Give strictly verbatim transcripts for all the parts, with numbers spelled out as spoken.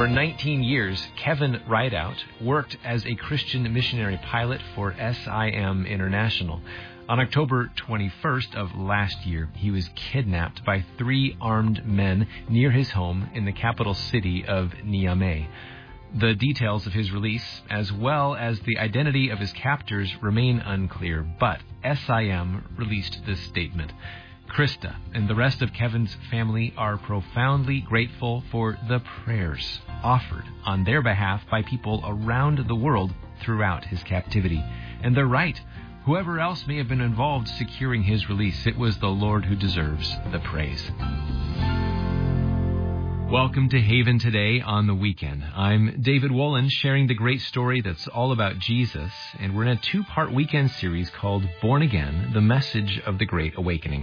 nineteen years, Kevin Rideout worked as a Christian missionary pilot for S I M International. On October twenty-first of last year, he was kidnapped by three armed men near his home in the capital city of Niamey. The details of his release, as well as the identity of his captors, remain unclear, but S I M released this statement. Krista and the rest of Kevin's family are profoundly grateful for the prayers offered on their behalf by people around the world throughout his captivity. And they're right. Whoever else may have been involved securing his release, it was the Lord who deserves the praise. Welcome to Haven Today on the weekend. I'm David Wolin, sharing the great story that's all about Jesus, and we're in a two-part weekend series called Born Again, the Message of the Great Awakening.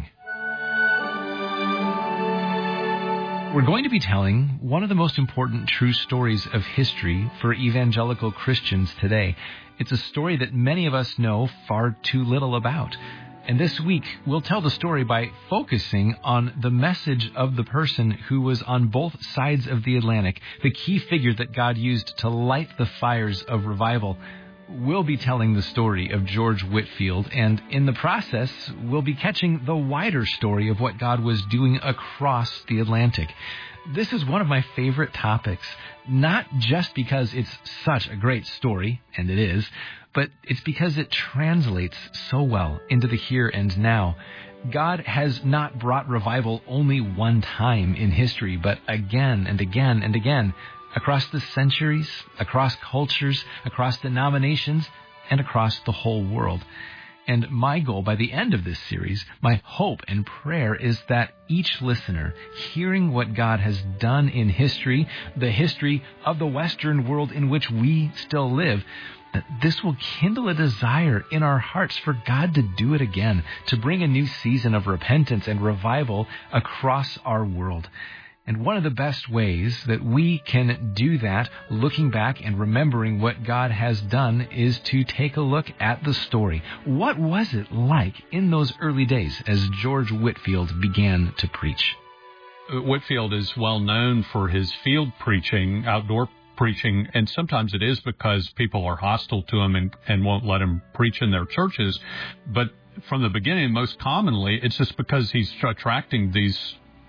We're going to be telling one of the most important true stories of history for evangelical Christians today. It's a story that many of us know far too little about. And this week, we'll tell the story by focusing on the message of the person who was on both sides of the Atlantic, the key figure that God used to light the fires of revival. We'll be telling the story of George Whitefield, and in the process, we'll be catching the wider story of what God was doing across the Atlantic. This is one of my favorite topics, not just because it's such a great story, and it is, but it's because it translates so well into the here and now. God has not brought revival only one time in history, but again and again and again, across the centuries, across cultures, across denominations, and across the whole world. And my goal by the end of this series, my hope and prayer, is that each listener, hearing what God has done in history, the history of the Western world in which we still live, that this will kindle a desire in our hearts for God to do it again, to bring a new season of repentance and revival across our world. And one of the best ways that we can do that, looking back and remembering what God has done, is to take a look at the story. What was it like in those early days as George Whitefield began to preach? Whitefield is well known for his field preaching, outdoor preaching, and sometimes it is because people are hostile to him and, and won't let him preach in their churches. But from the beginning, most commonly, it's just because he's attracting these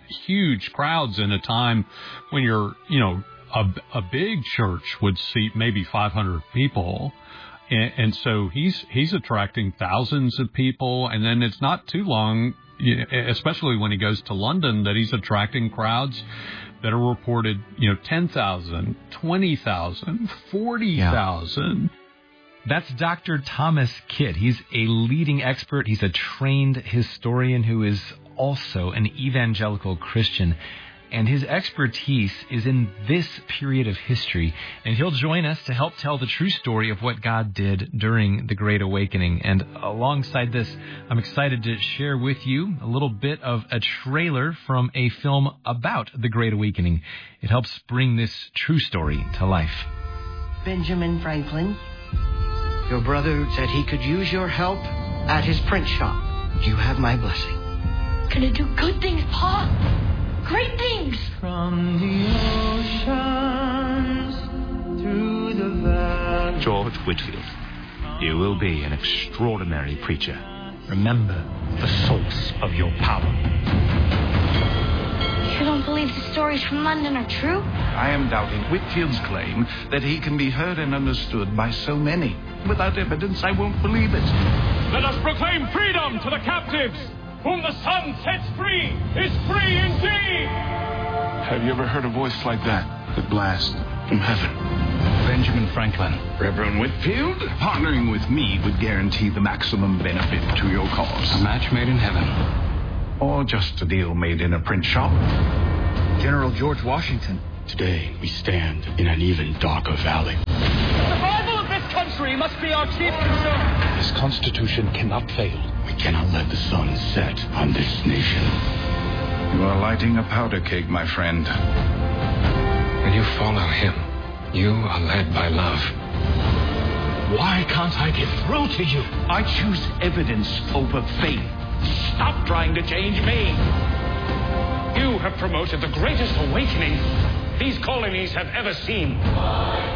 huge crowds in a time when you're, you know, a, a big church would seat maybe five hundred people. And, and so he's, he's attracting thousands of people. And then it's not too long, especially when he goes to London, that he's attracting crowds that are reported, you know, ten thousand, twenty thousand, forty thousand. Yeah. That's Doctor Thomas Kidd. He's a leading expert. He's a trained historian who is also an evangelical Christian. And his expertise is in this period of history. And he'll join us to help tell the true story of what God did during the Great Awakening. And alongside this, I'm excited to share with you a little bit of a trailer from a film about the Great Awakening. It helps bring this true story to life. Benjamin Franklin, your brother said he could use your help at his print shop. You have my blessing. Gonna do good things, Pa. Great things. From the oceans through the valley. George Whitefield, you will be an extraordinary preacher. Remember the source of your power. You don't believe the stories from London are true? I am doubting Whitefield's claim that he can be heard and understood by so many. Without evidence, I won't believe it. Let us proclaim freedom to the captives. Whom the sun sets free is free indeed. Have you ever heard a voice like that? The blast from heaven. Benjamin Franklin. Reverend Whitefield, partnering with me would guarantee the maximum benefit to your cause. A match made in heaven. Or just a deal made in a print shop. General George Washington. Today we stand in an even darker valley. The survival of this country must be our chief concern. This Constitution cannot fail. We cannot let the sun set on this nation. You are lighting a powder cake, my friend. When you follow him, you are led by love. Why can't I get through to you? I choose evidence over faith. Stop trying to change me. You have promoted the greatest awakening these colonies have ever seen.